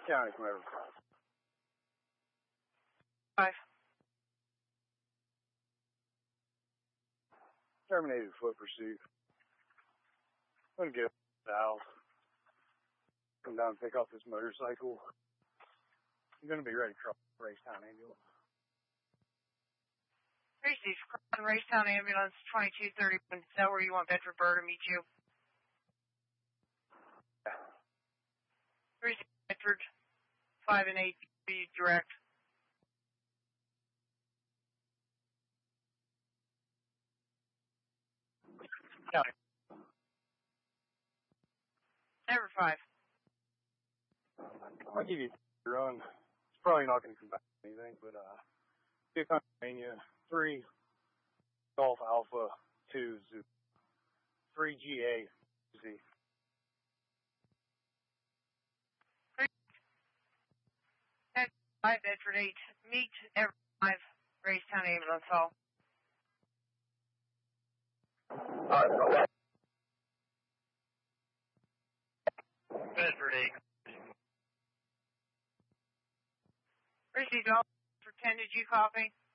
County from Everett 5. Terminated foot pursuit. I'm gonna get out. Come down and pick up this motorcycle. I'm gonna be ready to cross Racetown ambulance. Tracy's crossing Racetown ambulance 2231. Is that where you want Bedford Burr to meet you? Yeah. Tracy Bedford 5 and 8 be direct. County. Never 5. I'll give you a run. It's probably not going to come back to anything, but, Pennsylvania, 3, Golf Alpha, 2, Zoo, 3 GA, Z. 5 Bedford 8. Meet Everett 5, Racetown ambulance hall. Bedford 8. Tracy Golf for 10, did you copy?